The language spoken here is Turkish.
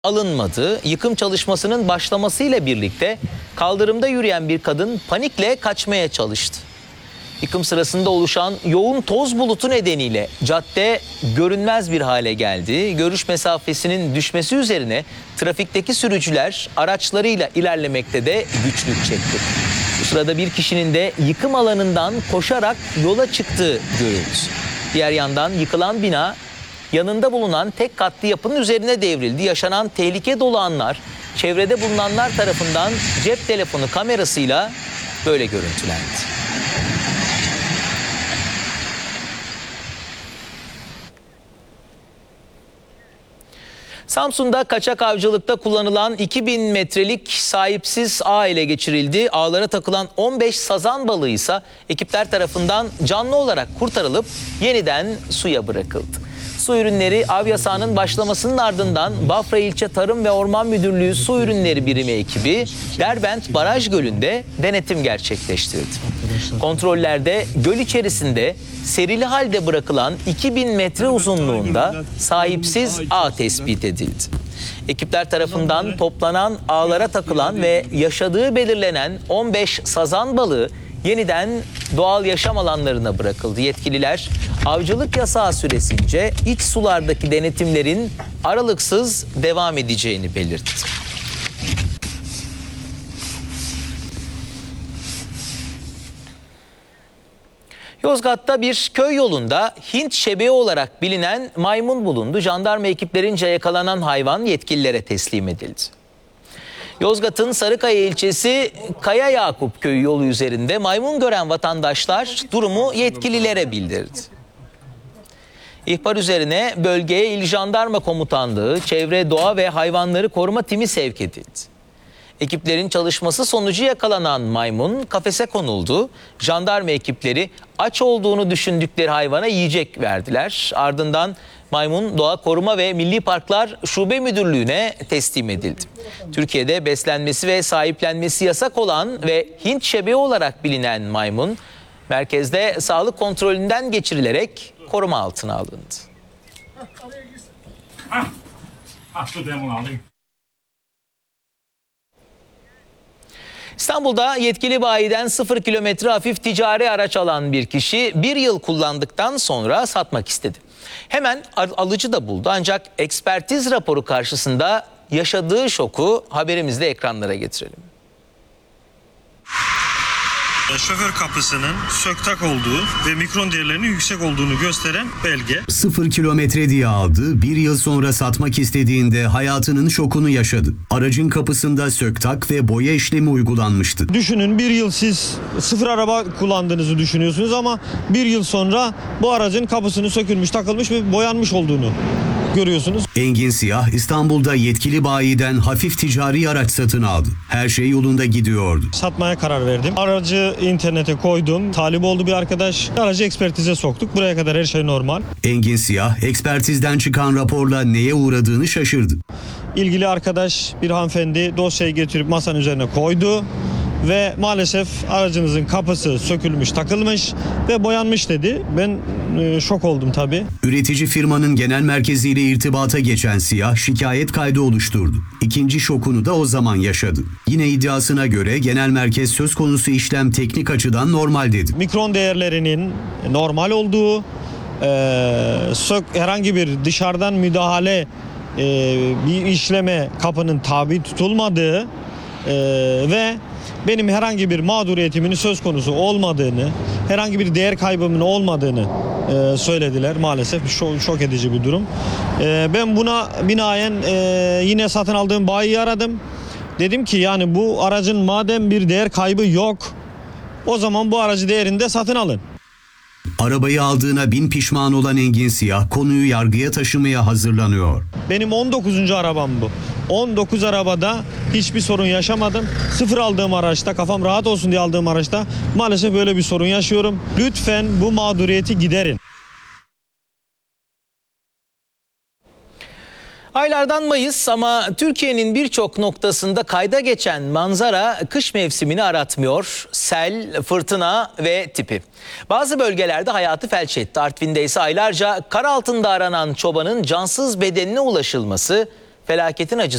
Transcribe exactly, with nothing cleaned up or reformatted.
alınmadı. Yıkım çalışmasının başlamasıyla birlikte kaldırımda yürüyen bir kadın panikle kaçmaya çalıştı. Yıkım sırasında oluşan yoğun toz bulutu nedeniyle cadde görünmez bir hale geldi. Görüş mesafesinin düşmesi üzerine trafikteki sürücüler araçlarıyla ilerlemekte de güçlük çekti. Bu sırada bir kişinin de yıkım alanından koşarak yola çıktığı görüldü. Diğer yandan yıkılan bina yanında bulunan tek katlı yapının üzerine devrildi. Yaşanan tehlike dolu anlar çevrede bulunanlar tarafından cep telefonu kamerasıyla böyle görüntülendi. Samsun'da kaçak avcılıkta kullanılan iki bin metrelik sahipsiz ağ ele geçirildi. Ağlara takılan on beş sazan balığı ise ekipler tarafından canlı olarak kurtarılıp yeniden suya bırakıldı. Su ürünleri av yasağının başlamasının ardından Bafra İlçe Tarım ve Orman Müdürlüğü Su Ürünleri Birimi ekibi Derbent Baraj Gölü'nde denetim gerçekleştirdi. Kontrollerde göl içerisinde serili halde bırakılan iki bin metre uzunluğunda sahipsiz ağ tespit edildi. Ekipler tarafından toplanan ağlara takılan ve yaşadığı belirlenen on beş sazan balığı yeniden doğal yaşam alanlarına bırakıldı. Yetkililer avcılık yasağı süresince iç sulardaki denetimlerin aralıksız devam edeceğini belirtti. Yozgat'ta bir köy yolunda Hint şebeği olarak bilinen maymun bulundu. Jandarma ekiplerince yakalanan hayvan yetkililere teslim edildi. Yozgat'ın Sarıkaya ilçesi Kaya Yakup köyü yolu üzerinde maymun gören vatandaşlar durumu yetkililere bildirdi. İhbar üzerine bölgeye İl Jandarma Komutanlığı, Çevre, Doğa ve Hayvanları Koruma Timi sevk edildi. Ekiplerin çalışması sonucu yakalanan maymun kafese konuldu. Jandarma ekipleri aç olduğunu düşündükleri hayvana yiyecek verdiler. Ardından maymun Doğa Koruma ve Milli Parklar Şube Müdürlüğü'ne teslim edildi. Türkiye'de beslenmesi ve sahiplenmesi yasak olan ve Hint şebeği olarak bilinen maymun merkezde sağlık kontrolünden geçirilerek koruma altına alındı. İstanbul'da yetkili bayiden sıfır kilometre hafif ticari araç alan bir kişi bir yıl kullandıktan sonra satmak istedi. Hemen alıcı da buldu ancak ekspertiz raporu karşısında yaşadığı şoku haberimizde ekranlara getirelim. Şoför kapısının söktak olduğu ve mikron değerlerinin yüksek olduğunu gösteren belge. Sıfır kilometre diye aldı, bir yıl sonra satmak istediğinde hayatının şokunu yaşadı. Aracın kapısında söktak ve boya işlemi uygulanmıştı. Düşünün, bir yıl siz sıfır araba kullandığınızı düşünüyorsunuz ama bir yıl sonra bu aracın kapısını sökülmüş, takılmış ve boyanmış olduğunu görüyorsunuz. Engin Siyah İstanbul'da yetkili bayiden hafif ticari araç satın aldı. Her şey yolunda gidiyordu. Satmaya karar verdim. Aracı internete koydum. Talip oldu bir arkadaş. Aracı ekspertize soktuk. Buraya kadar her şey normal. Engin Siyah ekspertizden çıkan raporla neye uğradığını şaşırdı. İlgili arkadaş, bir hanımefendi dosyayı getirip masanın üzerine koydu. Ve maalesef aracınızın kapısı sökülmüş, takılmış ve boyanmış dedi. Ben e, şok oldum tabii. Üretici firmanın genel merkeziyle irtibata geçen Siyah şikayet kaydı oluşturdu. İkinci şokunu da o zaman yaşadı. Yine iddiasına göre genel merkez söz konusu işlem teknik açıdan normal dedi. Mikron değerlerinin normal olduğu, e, sök, herhangi bir dışarıdan müdahale, e, bir işleme kapının tabi tutulmadığı e, ve benim herhangi bir mağduriyetimin söz konusu olmadığını, herhangi bir değer kaybımın olmadığını e, söylediler. Maalesef şok, şok edici bir durum. E, ben buna binaen e, yine satın aldığım bayiyi aradım. Dedim ki yani bu aracın madem bir değer kaybı yok, o zaman bu aracı değerinde satın alın. Arabayı aldığına bin pişman olan Engin Siyah konuyu yargıya taşımaya hazırlanıyor. Benim on dokuzuncu arabam bu. on dokuz arabada hiçbir sorun yaşamadım. Sıfır aldığım araçta, kafam rahat olsun diye aldığım araçta maalesef böyle bir sorun yaşıyorum. Lütfen bu mağduriyeti giderin. Aylardan Mayıs ama Türkiye'nin birçok noktasında kayda geçen manzara kış mevsimini aratmıyor. Sel, fırtına ve tipi. Bazı bölgelerde hayatı felç etti. Artvin'de ise aylarca kar altında aranan çobanın cansız bedenine ulaşılması felaketin acısı